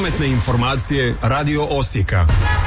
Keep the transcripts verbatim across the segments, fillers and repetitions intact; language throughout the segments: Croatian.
Prometne informacije Radio Osijeka.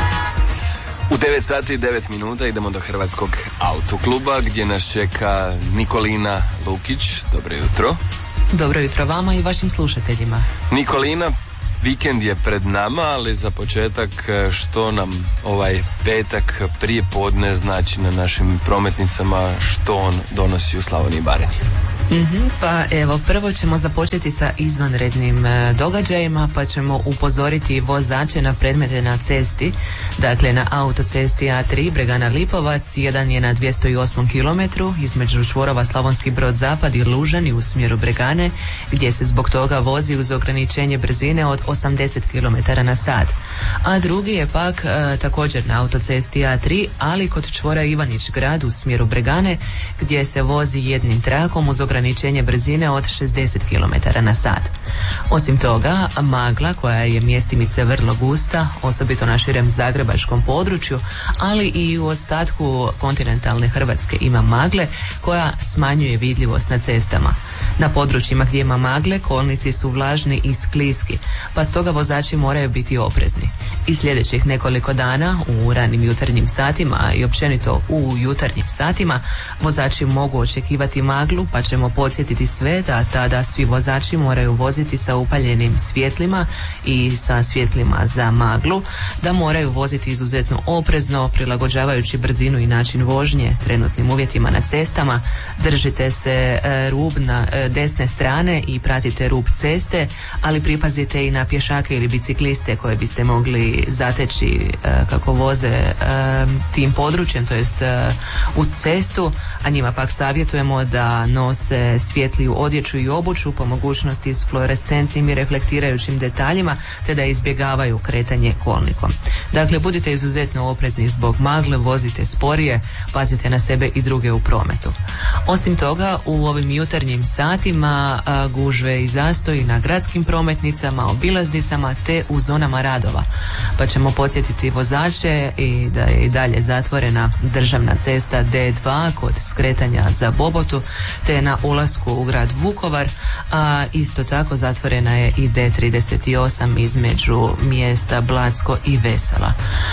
U devet sati i devet minuta idemo do Hrvatskog autokluba gdje nas čeka Nikolina Lukić. Dobro jutro. Dobro jutro vama i vašim slušateljima. Nikolina, vikend je pred nama, ali za početak što nam ovaj petak prije podne znači na našim prometnicama, što on donosi u Slavoniji i Baranji? Mm-hmm, pa evo, prvo ćemo započeti sa izvanrednim e, događajima, pa ćemo upozoriti vozače na predmete na cesti. Dakle, na autocesti A tri Bregana Lipovac, jedan je na dvjesto osmom kilometru između čvorova Slavonski Brod Zapad i Lužani u smjeru Bregane, gdje se zbog toga vozi uz ograničenje brzine od osamdeset kilometara na sat. A drugi je pak e, također na autocesti A tri, ali kod čvora Ivanić Grad u smjeru Bregane, gdje se vozi jednim trakom uz ograničenje brzine od šezdeset kilometara na sat. Osim toga, magla koja je mjestimice vrlo gusta, osobito na širem zagrebačkom području, ali i u ostatku kontinentalne Hrvatske ima magle koja smanjuje vidljivost na cestama. Na područjima gdje ima magle, kolnici su vlažni i skliski, pa stoga vozači moraju biti oprezni. I sljedećih nekoliko dana u ranim jutarnjim satima i općenito u jutarnjim satima vozači mogu očekivati maglu, pa ćemo podsjetiti sve da tada svi vozači moraju voziti sa upaljenim svjetlima i sa svjetlima za maglu, da moraju voziti izuzetno oprezno, prilagođavajući brzinu i način vožnje trenutnim uvjetima na cestama. Držite se e, rub na e, desne strane i pratite rub ceste, ali pripazite i na pješake ili bicikliste koje biste mogli zateći e, kako voze e, tim područjem, to jest e, uz cestu, a njima pak savjetujemo da nose svjetliju odjeću i obuću, po mogućnosti s fluorescentnim i reflektirajućim detaljima, te da izbjegavaju kretanje kolnikom. Dakle, budite izuzetno oprezni zbog magle, vozite sporije, pazite na sebe i druge u prometu. Osim toga, u ovim jutarnjim satima a, gužve i zastoji na gradskim prometnicama, obilaznicama te u zonama radova. Pa ćemo podsjetiti vozače i da je i dalje zatvorena državna cesta D dva kod skretanja za Bobotu, te na ulasku u grad Vukovar, a isto tako zatvorena je i D trideset osam između mjesta Blacko i Vesela.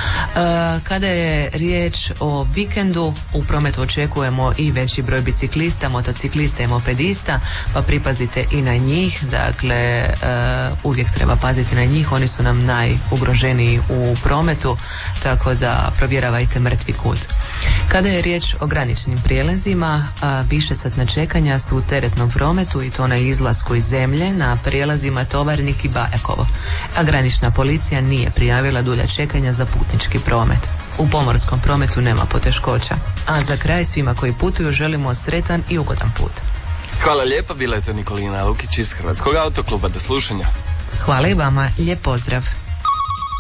E, kada je riječ o vikendu, u prometu očekujemo i veći broj biciklista, motociklista i mopedista, pa pripazite i na njih. Dakle, e, uvijek treba paziti na njih, oni su nam najugroženiji u prometu, tako da provjeravajte mrtvi kut. Kada je riječ o graničnim prijelazima, a, više satna čekanja su u teretnom prometu i to na izlasku iz zemlje na prijelazima Tovarnik i Bajakovo, a granična policija nije prijavila dulja čekanja za putnički promet. U pomorskom prometu nema poteškoća. A za kraj svima koji putuju želimo sretan i ugodan put. Hvala lijepa, bila je to Nikolina Lukić iz Hrvatskog autokluba. Do slušanja. Hvala i vama, lijep pozdrav.